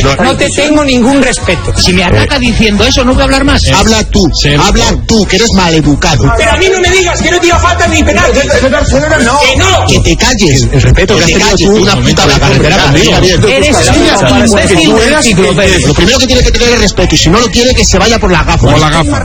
No te tengo ningún respeto. Si me ataca diciendo eso, no voy a hablar más. Habla tú, que eres maleducado. Pero a mí no me digas que no tira falta ni penal. No. Que no. Que te calles. El respeto que has tenido tú una puta la carretera conmigo. Eres Lo primero que tiene que tener es respeto, y si no lo tiene, que se vaya por la gafa. Por la gafa.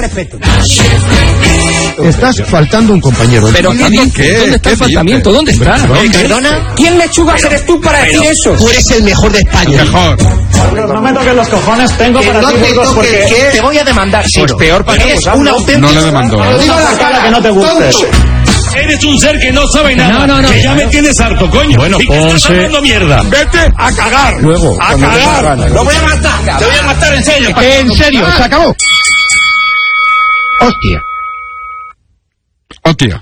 Estás faltando un compañero. Pero ¿dónde está el faltamiento? ¿Dónde está? ¿Perdona? ¿Quién lechugas eres tú para decir eso? Tú eres el mejor de España. Mejor. No me toques los cojones, tengo para ti, Burgos, porque Te voy a demandar. Pues peor para eres todos. un auténtico. No le demandó. digo la cara que no te guste. Eres un ser que no sabe nada. No. Que ya me tienes harto, coño. Bueno, y que estás hablando mierda. Vete a cagar. Luego, a cuando te dé la cagar. gana. Lo voy a matar. Te voy a matar en serio. En serio, se acabó. Hostia.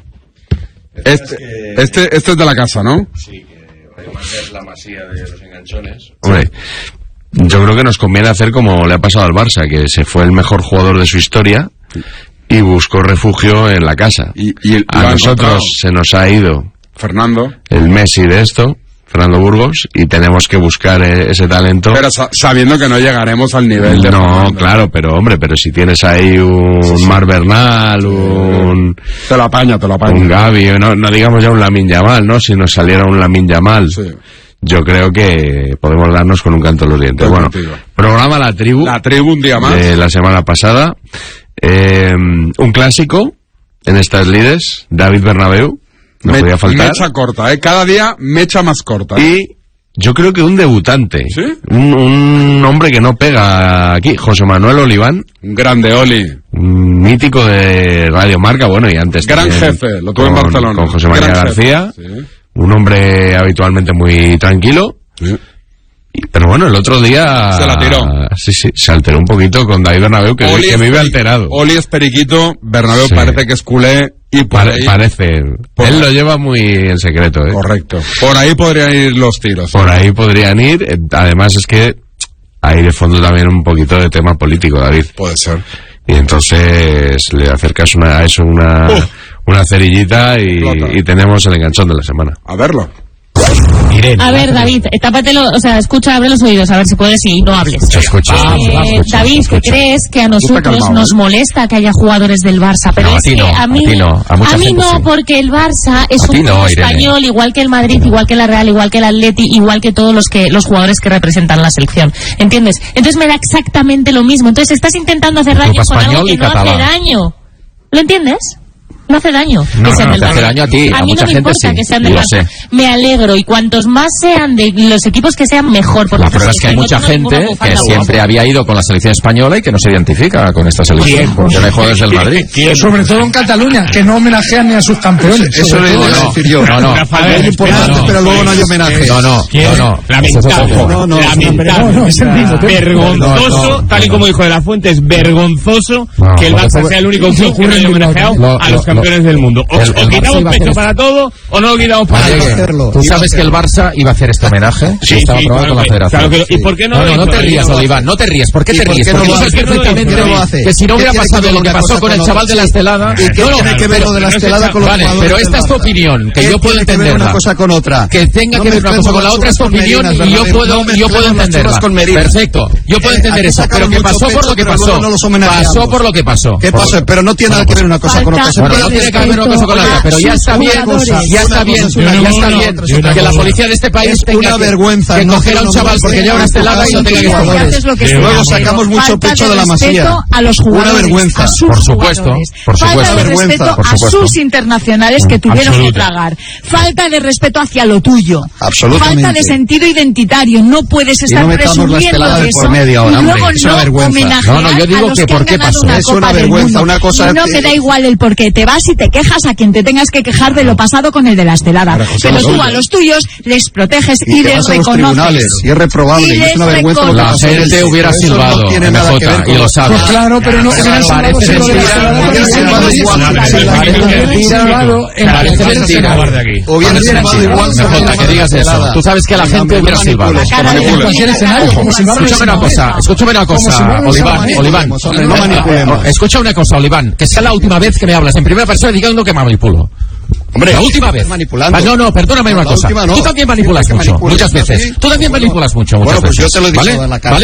Este es de la casa, ¿no? Sí, que además es la masía de los enganchones. Hombre, yo creo que nos conviene hacer como le ha pasado al Barça, que se fue el mejor jugador de su historia y buscó refugio en la casa. Y A nosotros se nos ha ido Fernando. el Messi de esto, Fernando Burgos, y tenemos que buscar ese talento. Pero sabiendo que no llegaremos al nivel de No, Fernando. claro, pero hombre, pero si tienes ahí un Mar Bernal, un Te lo apaña. un Gavi, no digamos ya un Lamine Yamal, ¿no? Si nos saliera un Lamine Yamal, Sí. yo creo que podemos darnos con un canto en los dientes. Estoy Bueno, contigo. programa La Tribu. La tribu un día más. De la semana pasada. Un clásico en estas lides, David Bernabéu, no podía faltar. Mecha corta, Cada día mecha más corta. Y yo creo que un debutante. ¿Sí? Un hombre que no pega aquí, José Manuel Oliván, Un grande, Oli. un mítico de Radio Marca, bueno, y antes Gran también jefe, lo tuve en Barcelona. con José María Gran jefe. García, Sí. un hombre habitualmente muy tranquilo. Sí. Pero bueno, el otro día... Se la tiró. Sí, se alteró un poquito con David Bernabéu, que Oli es vive peri- alterado. Oli es periquito, Bernabéu Sí. parece que es culé y por ahí... Parece. Él lo lleva muy en secreto, ¿eh? Correcto. Por ahí podrían ir los tiros. Por ahí podrían ir. Además es que hay de fondo también un poquito de tema político, David. Puede ser. Y entonces le acercas a eso una cerillita y tenemos el enganchón de la semana. A verlo. A ver, David, tápatelo, o sea, escucha, abre los oídos, a ver si puedes y no hables. Escucha. David, ¿qué crees que a nosotros calmado, nos molesta que haya jugadores del Barça? Pero No, es a ti que no, a mí a mucha gente no, sí. porque el Barça es A ti un no, club Irene. español, igual que el Madrid, igual que la Real, igual que el Atleti, igual que todos los jugadores que representan la selección. ¿Entiendes? Entonces me da exactamente lo mismo. Entonces estás intentando hacer daño con algo español que y no hace catalán. daño. ¿Lo entiendes? No hace daño No, que sean no, del te hace Barça. daño a ti, a mí mucha no me gente importa sí, que sean yo del lo Barça. sé. Me alegro, y cuantos más sean de los equipos que sean, mejor. Porque La prueba es que hay no mucha tengo ninguna gente que bufanda siempre guapa. había ido con la selección española y que no se identifica con esta selección. Porque no hay jugadores del Madrid. Sobre todo en Cataluña, que no homenajean ni a sus campeones. Eso le iba a decir yo. No. Es importante, pero luego no hay homenaje. No. No, es el mismo. Vergonzoso, tal y como dijo De La Fuente, es vergonzoso que el Barça sea el único club que no haya homenajeado a los campeones del mundo. ¿O quitamos pecho para todo o no lo quitamos para todo? ¿Tú sabes que el Barça iba a hacer este homenaje? Sí, estaba sí, aprobado claro con la que- federación. claro que- ¿y por qué no lo No hizo? te rías, ¿Por qué no lo Oliván, no te rías. ¿Por qué te ¿Y por ríes? qué no Porque lo tú sabes hace? perfectamente ¿Por qué no lo hace? que si no ¿Qué hubiera tiene que pasado ver lo que una pasó cosa con el con chaval otra? de la estelada... ¿Y qué tiene que ver lo de la estelada con los Vale, jugadores pero del esta es tu Barça? opinión, que ¿Qué yo puedo tiene que ver entenderla. una cosa con otra? Que tenga No que ver una cosa con la otra es tu mezclemos opinión las y yo Bernabéu, puedo no mezclemos las entenderla. churras con merinas. Perfecto, yo puedo entender Aquí eso, pero sacaron que mucho pasó por pecho, lo que pero pasó. luego no los homenajeamos. Pasó por lo que pasó. ¿Qué pasó? Pero no tiene nada que ver una cosa con otra. Bueno, no tiene que ver una cosa con la otra, pero ya está bien, ya está bien que la policía de este país Es tenga una vergüenza, que no coger a un quiero chaval porque lleva una estelada y no tenga que estar. Luego sacamos mucho pecho de la masía. A los jugadores, Una vergüenza. a sus Por supuesto, jugadores. por supuesto. Falta de Vergüenza, respeto por a supuesto. sus internacionales que tuvieron Absoluta. que tragar. Falta de respeto hacia lo tuyo. Absolutamente. Falta de sentido identitario. No puedes estar no metamos la presumiendo estelada de eso por medio ahora, y hombre, luego es una no vergüenza. homenajear No, yo digo a los que que por han qué ganado pasó. una Es Copa una del vergüenza, Mundo. una cosa Y no que- me da igual el por qué. Te vas y te quejas a quien te tengas que quejar de lo pasado con el de la estelada. Pero tú a los tuyos les proteges y te les vas a los reconoces. tribunales, y es reprobable, y es una les vergüenza lo que La pasó. gente hubiera Eso silbado, no tiene nada que ver MJ, con y lo sabes. Pues claro, pero no hubieran salvado Parece si lo de la mentira, estelada hubiera silbado igual. O bien silbado igual. MJ, que digas eso. Tú sabes que la gente hubiera silbado. En cualquier escenario, como si Escúchame una cosa, Oliván. No manipulemos. Escucha una cosa, Oliván, que sea la última vez que me hablas en primera persona diciendo que manipulo. Hombre, la última vez. Manipulando. No, perdóname una La cosa. última no. Tú también manipulas Es que mucho, manipulas muchas veces. así. Tú también manipulas mucho, muchas Bueno, pues veces. yo te lo he dicho ¿Vale? en la cara. ¿Vale?